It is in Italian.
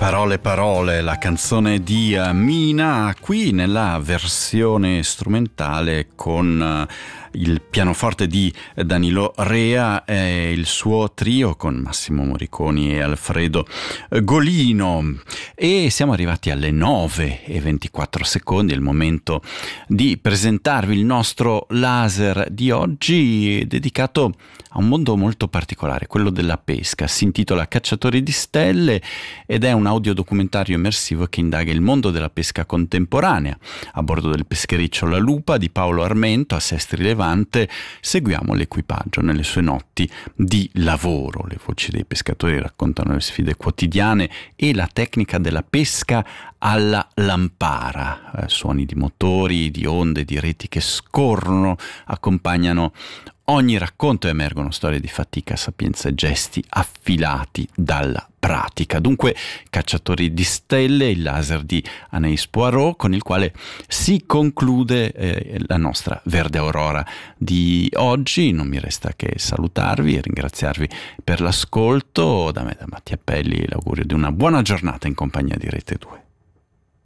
Parole parole, la canzone di Mina, qui nella versione strumentale con il pianoforte di Danilo Rea e il suo trio con Massimo Moriconi e Alfredo Golino. E siamo arrivati alle 9:24, il momento di presentarvi il nostro laser di oggi, dedicato a un mondo molto particolare, quello della pesca. Si intitola Cacciatori di stelle ed è un audiodocumentario immersivo che indaga il mondo della pesca contemporanea. A bordo del peschereccio La Lupa di Paolo Armento a Sestri Levante seguiamo l'equipaggio nelle sue notti di lavoro. Le voci dei pescatori raccontano le sfide quotidiane e la tecnica della pesca alla lampara. Suoni di motori, di onde, di reti che scorrono accompagnano ogni racconto, emergono storie di fatica, sapienza e gesti affilati dalla pratica. Dunque, Cacciatori di stelle, il laser di Anaïs Poirot, con il quale si conclude la nostra Verde Aurora di oggi. Non mi resta che salutarvi e ringraziarvi per l'ascolto. Da me, da Mattia Pelli, l'augurio di una buona giornata in compagnia di Rete 2.